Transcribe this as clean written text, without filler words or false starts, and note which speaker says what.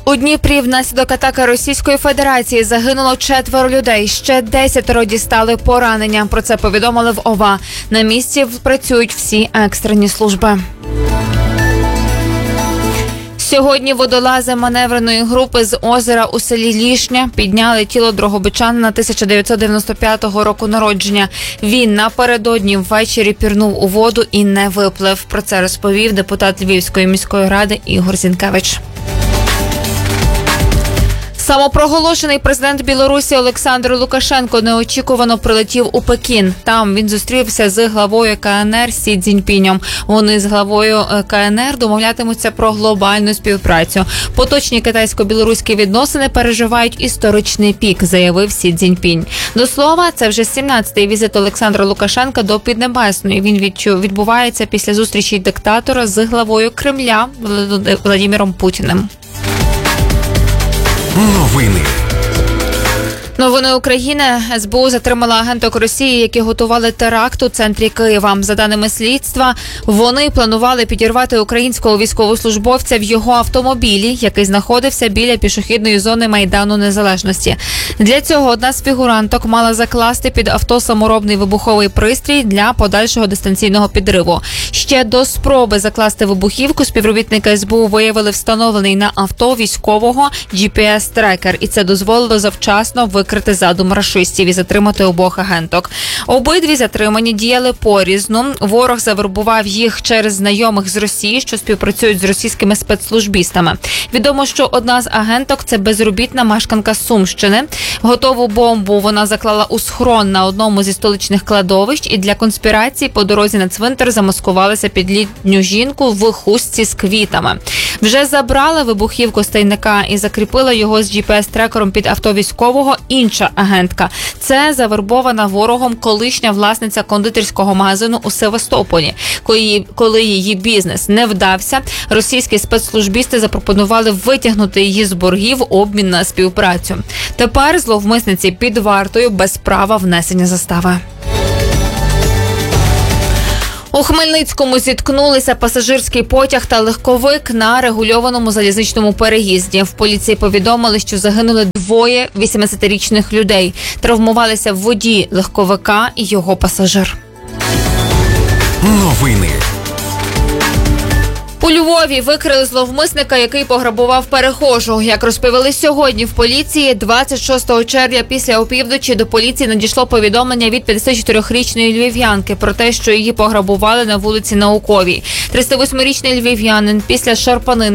Speaker 1: У Дніпрі внаслідок атаки Російської Федерації загинуло 4 людей. Ще 10 дістали поранення. Про це повідомили в ОВА. На місці працюють всі екстрені служби. Сьогодні водолази маневреної групи з озера у селі Лішня підняли тіло дрогобичанина 1995 року народження. Він напередодні ввечері пірнув у воду і не виплив. Про це розповів депутат Львівської міської ради Ігор Зінкевич. Самопроголошений президент Білорусі Олександр Лукашенко неочікувано прилетів у Пекін. Там він зустрівся з главою КНР Сі Цзіньпінем. Вони з главою КНР домовлятимуться про глобальну співпрацю. Поточні китайсько-білоруські відносини переживають історичний пік, заявив Сі Цзіньпінь. До слова, це вже 17-й візит Олександра Лукашенка до Піднебесної. Він відбувається після зустрічі диктатора з главою Кремля Владимиром Путіним. Новини України. СБУ затримала агенток Росії, які готували теракт у центрі Києва. За даними слідства, вони планували підірвати українського військовослужбовця в його автомобілі, який знаходився біля пішохідної зони Майдану Незалежності. Для цього одна з фігуранток мала закласти під авто саморобний вибуховий пристрій для подальшого дистанційного підриву. Ще до спроби закласти вибухівку співробітники СБУ виявили встановлений на авто військового GPS-трекер, і це дозволило завчасно викрити задум рашистів і затримати обох агенток. Обидві затримані діяли порізну. Ворог завербував їх через знайомих з Росії, що співпрацюють з російськими спецслужбістами. Відомо, що одна з агенток – це безробітна мешканка Сумщини. Готову бомбу вона заклала у схрон на одному зі столичних кладовищ і для конспірації по дорозі на цвинтар замаскувалася під літню жінку в хустці з квітами. Вже забрала вибухівку з тайника і закріпила його з GPS-трекером під авто військового інша агентка. Це завербована ворогом колишня власниця кондитерського магазину у Севастополі. Коли її бізнес не вдався, російські спецслужбісти запропонували витягнути її з боргів в обмін на співпрацю. Тепер зловмисниці під вартою без права внесення застави. У Хмельницькому зіткнулися пасажирський потяг та легковик на регульованому залізничному переїзді. В поліції повідомили, що загинули 2 80-річних людей. Травмувалися водій легковика і його пасажир.
Speaker 2: Новини.
Speaker 1: У Львові викрили зловмисника, який пограбував перехожу. Як розповіли сьогодні в поліції, 26 червня після опівночі до поліції надійшло повідомлення від 54-річної львів'янки про те, що її пограбували на вулиці Науковій. 38-річний львів'янин після шарпанини